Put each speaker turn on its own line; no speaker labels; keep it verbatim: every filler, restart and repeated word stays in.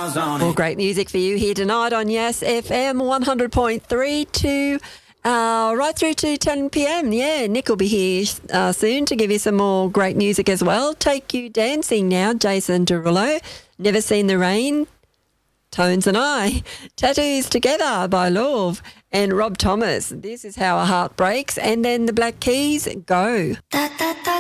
miles on
More
it.
great music for you here tonight on Yes F M one hundred point three to uh, right through to ten p.m. Yeah, Nick will be here uh, soon to give you some more great music as well. Take You Dancing now, Jason Derulo. Never Seen the Rain, Tones and I. Tattoos Together by Love and Rob Thomas. This is How a Heart Breaks. And then the Black Keys, Go.
Da, da, da.